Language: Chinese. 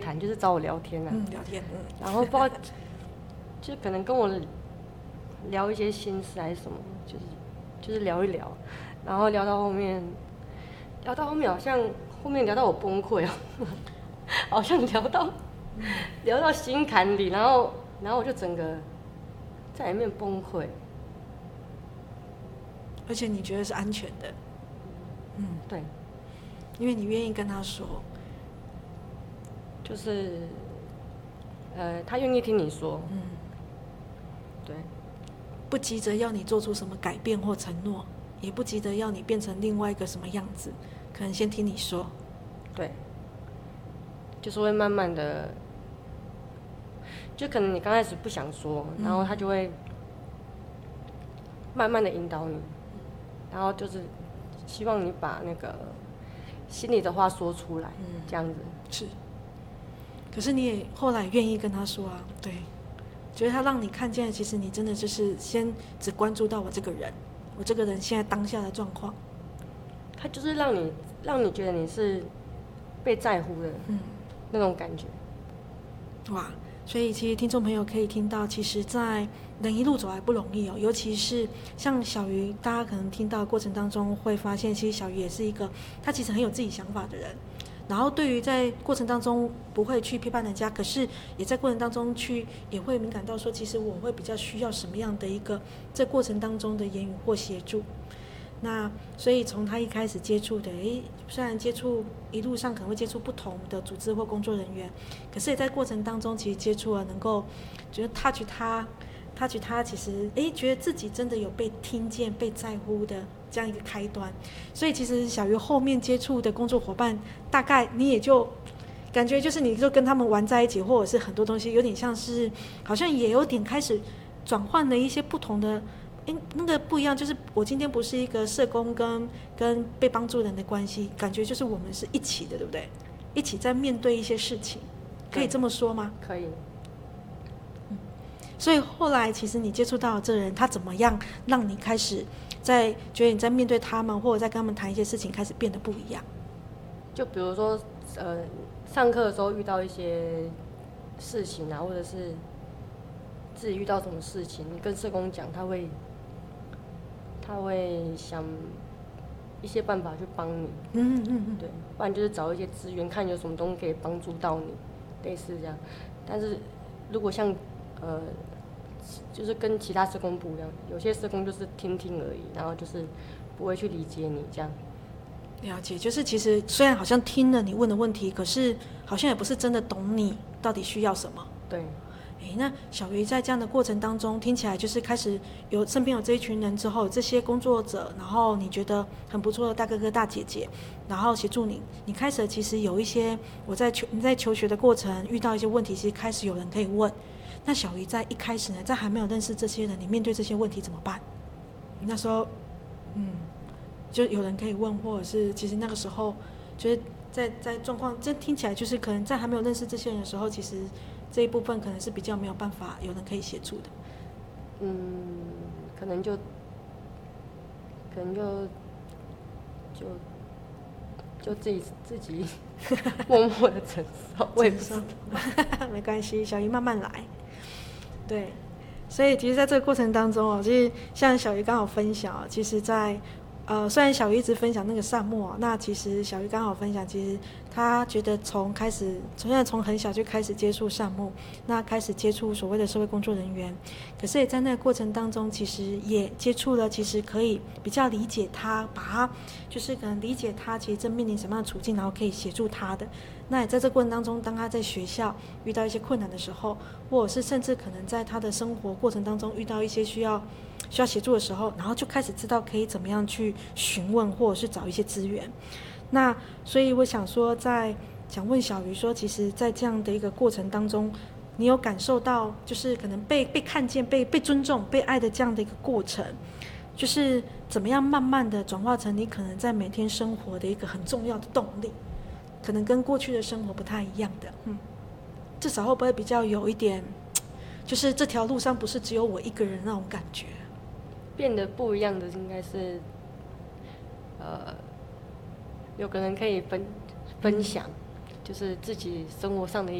谈，就是找我聊天啊， 聊天， 然后不知道，就可能跟我聊一些心事还是什么，就是聊一聊，然后聊到后面好像后面聊到我崩溃哦，好像聊到心坎里，然后我就整个在里面崩溃。 而且你觉得是安全的， 对， 因为你愿意跟他说， 就是他愿意听你说，对， 不急着要你做出什么改变或承诺，也不急着要你变成另外一个什么样子，可能先听你说， 对，就是会慢慢的，就可能你刚开始不想说，然后他就会慢慢的引导你，然后就是希望你把那个心里的话说出来，这样子。 是。可是你也后来愿意跟他说啊，对，觉得他让你看见，其实你真的就是先只关注到我这个人，我这个人现在当下的状况。 他就是让你觉得你是被在乎的，那种感觉。 哇，所以其实听众朋友可以听到，其实在人一路走来不容易哦，尤其是像小鱼，大家可能听到的过程当中会发现，其实小鱼也是一个他其实很有自己想法的人，然后对于在过程当中不会去批判人家，可是也在过程当中也会敏感到说，其实我会比较需要什么样的一个在过程当中的言语或协助。那所以从他一开始接触的，虽然接触一路上可能会接触不同的组织或工作人员，可是也在过程当中其实接触了能够觉得 touch 他其实觉得自己真的有被听见被在乎的这样一个开端。所以其实小鱼后面接触的工作伙伴，大概你也就感觉就是你就跟他们玩在一起，或者是很多东西有点像是好像也有点开始转换了一些不同的那个不一样，就是我今天不是一个社工跟被帮助人的关系，感觉就是我们是一起的，对不对？一起在面对一些事情，可以这么说吗？ 可以。 所以后来其实你接触到这人，他怎么样让你开始觉得你在面对他们或者在跟他们谈一些事情开始变得不一样？ 就比如说上课的时候遇到一些事情啊，或者是自己遇到什么事情，你跟社工讲，他会想一些办法去帮你，对，不然就是找一些资源，看有什么东西可以帮助到你，类似这样。但是如果像就是跟其他社工不一样，有些社工就是听听而已，然后就是不会去理解你这样。 了解，就是其实虽然好像听了你问的问题，可是好像也不是真的懂你到底需要什么。 对。 那小鱼在这样的过程当中，听起来就是开始身边有这一群人之后，这些工作者，然后你觉得很不错的大哥哥大姐姐，然后协助你，你开始其实有一些你在求学的过程遇到一些问题，其实开始有人可以问。那小鱼在一开始呢，在还没有认识这些人，你面对这些问题怎么办？你那时候就有人可以问，或者是其实那个时候就是在状况，这听起来就是可能在还没有认识这些人的时候，其实这一部分可能是比较没有办法有人可以协助的。 可能就自己默默的承受，我也不知道。 没关系，小鱼慢慢来。对，所以其实在这个过程当中其实像小鱼刚好分享其实在虽然小鱼一直分享那个善莫那其实小鱼刚好分享，其实他觉得从很小就开始接触善莫，那开始接触所谓的社会工作人员，可是也在那个过程当中，其实也接触了，其实可以比较理解他，把他就是可能理解他其实正面临什么样的处境，然后可以协助他的。那也在这过程当中，当他在学校遇到一些困难的时候，或者是甚至可能在他的生活过程当中遇到一些需要协助的时候，然后就开始知道可以怎么样去询问或者是找一些资源。那所以我想说想问小鱼说，其实在这样的一个过程当中，你有感受到就是可能被看见被尊重被爱的这样的一个过程，就是怎么样慢慢的转化成你可能在每天生活的一个很重要的动力，可能跟过去的生活不太一样的至少会不会比较有一点就是这条路上不是只有我一个人那种感觉？ 变得不一样的应该是有个人可以分享就是自己生活上的